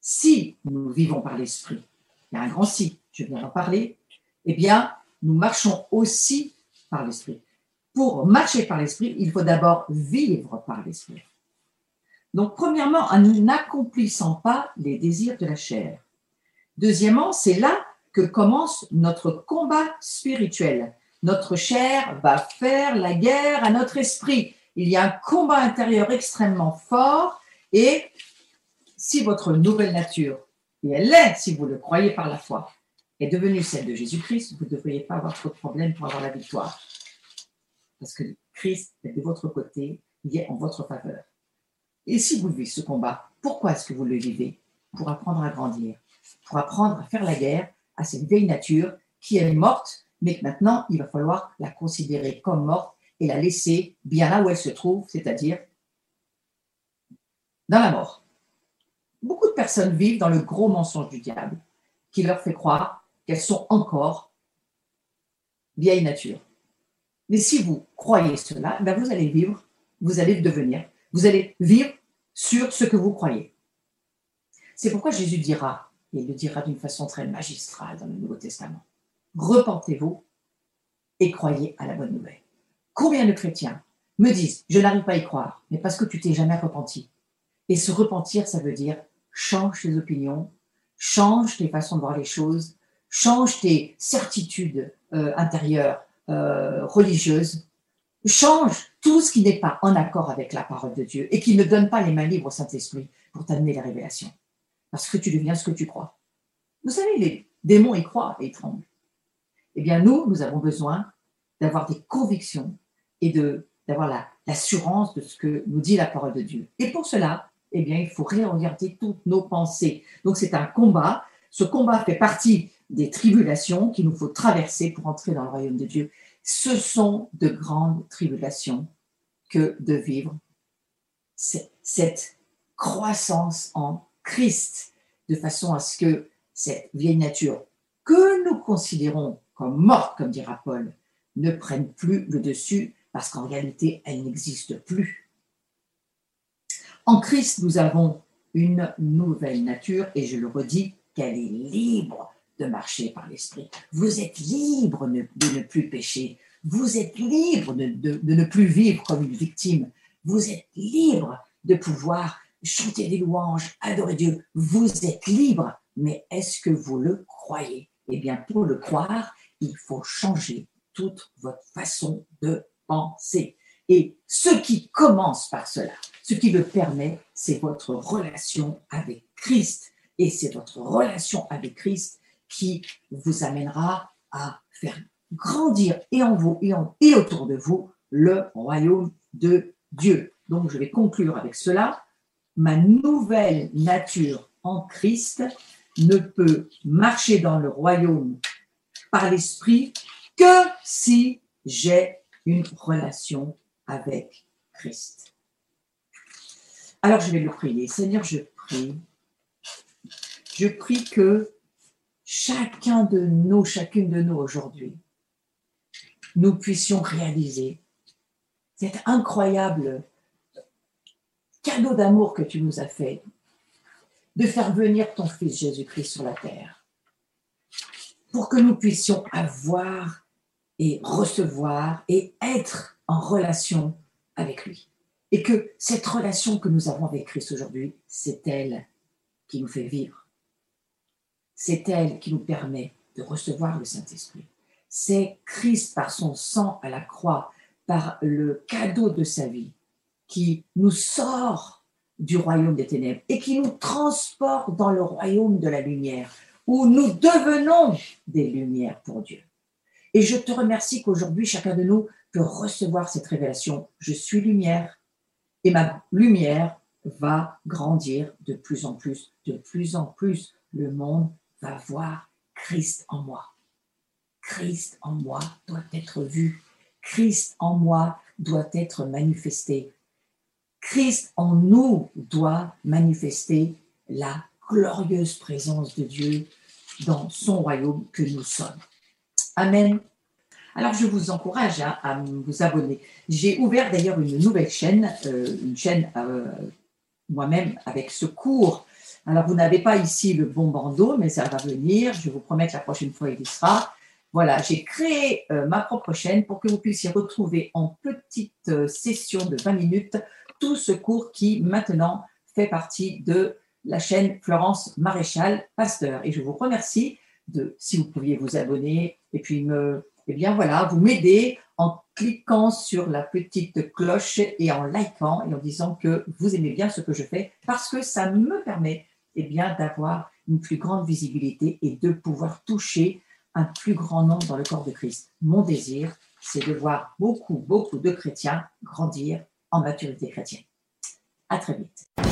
Si nous vivons par l'esprit, il y a un grand si, je viens d'en parler, eh bien, nous marchons aussi par l'esprit. Pour marcher par l'esprit, il faut d'abord vivre par l'esprit. Donc, premièrement, en n'accomplissant pas les désirs de la chair. Deuxièmement, c'est là que commence notre combat spirituel. Notre chair va faire la guerre à notre esprit. Il y a un combat intérieur extrêmement fort et si votre nouvelle nature, et elle est, si vous le croyez par la foi, est devenue celle de Jésus-Christ, vous ne devriez pas avoir trop de problèmes pour avoir la victoire. Parce que Christ est de votre côté, il est en votre faveur. Et si vous vivez ce combat, pourquoi est-ce que vous le vivez? Pour apprendre à grandir, pour apprendre à faire la guerre à cette vieille nature qui est morte, mais que maintenant, il va falloir la considérer comme morte et la laisser bien là où elle se trouve, c'est-à-dire dans la mort. Beaucoup de personnes vivent dans le gros mensonge du diable qui leur fait croire qu'elles sont encore vieille nature. Mais si vous croyez cela, ben vous allez vivre, vous allez devenir, vous allez vivre sur ce que vous croyez. C'est pourquoi Jésus dira, et il le dira d'une façon très magistrale dans le Nouveau Testament, repentez-vous et croyez à la bonne nouvelle. Combien de chrétiens me disent, je n'arrive pas à y croire, mais parce que tu t'es jamais repenti. Et se repentir, ça veut dire change tes opinions, change tes façons de voir les choses, change tes certitudes intérieures, religieuses, change tout ce qui n'est pas en accord avec la parole de Dieu et qui ne donne pas les mains libres au Saint-Esprit pour t'amener la révélation. Parce que tu deviens ce que tu crois. Vous savez, les démons y croient et ils tremblent. Eh bien, nous avons besoin d'avoir des convictions et d'avoir l'assurance de ce que nous dit la parole de Dieu. Et pour cela, eh bien, il faut réorienter toutes nos pensées. Donc, c'est un combat. Ce combat fait partie des tribulations qu'il nous faut traverser pour entrer dans le royaume de Dieu. Ce sont de grandes tribulations que de vivre cette croissance en Christ, de façon à ce que cette vieille nature que nous considérons comme morte, comme dira Paul, ne prenne plus le dessus, parce qu'en réalité, elle n'existe plus. En Christ, nous avons une nouvelle nature, et je le redis, qu'elle est libre de marcher par l'esprit. Vous êtes libre de ne plus pécher. Vous êtes libre de ne plus vivre comme une victime. Vous êtes libre de pouvoir chanter des louanges, adorer Dieu. Vous êtes libre, mais est-ce que vous le croyez? Eh bien, pour le croire, il faut changer toute votre façon de penser. Et ce qui commence par cela, ce qui le permet, c'est votre relation avec Christ. Et c'est votre relation avec Christ qui vous amènera à faire grandir et en vous et autour de vous le royaume de Dieu. Donc, je vais conclure avec cela. Ma nouvelle nature en Christ ne peut marcher dans le royaume par l'esprit que si j'ai une relation avec Christ. Alors, je vais le prier. Seigneur, je prie que chacune de nous aujourd'hui, nous puissions réaliser cet incroyable cadeau d'amour que tu nous as fait, de faire venir ton Fils Jésus-Christ sur la terre, pour que nous puissions avoir et recevoir et être en relation avec lui. Et que cette relation que nous avons avec Christ aujourd'hui, c'est elle qui nous fait vivre. C'est elle qui nous permet de recevoir le Saint-Esprit. C'est Christ par son sang à la croix, par le cadeau de sa vie, qui nous sort du royaume des ténèbres et qui nous transporte dans le royaume de la lumière, où nous devenons des lumières pour Dieu. Et je te remercie qu'aujourd'hui, chacun de nous peut recevoir cette révélation. Je suis lumière et ma lumière va grandir de plus en plus. De plus en plus, le monde va voir Christ en moi. Christ en moi doit être vu. Christ en moi doit être manifesté. Christ en nous doit manifester la glorieuse présence de Dieu dans son royaume que nous sommes. Amen. Alors, je vous encourage à vous abonner. J'ai ouvert d'ailleurs une nouvelle chaîne, moi-même avec ce cours Alors, vous n'avez pas ici le bon bandeau, mais ça va venir. Je vous promets que la prochaine fois, il y sera. Voilà, j'ai créé ma propre chaîne pour que vous puissiez retrouver en petite session de 20 minutes tout ce cours qui maintenant fait partie de la chaîne Florence Maréchal Pasteur. Et je vous remercie si vous pouviez vous abonner et puis vous m'aider en cliquant sur la petite cloche et en likant et en disant que vous aimez bien ce que je fais parce que ça me permet d'avoir une plus grande visibilité et de pouvoir toucher un plus grand nombre dans le corps de Christ. Mon désir, c'est de voir beaucoup de chrétiens grandir en maturité chrétienne. À très vite.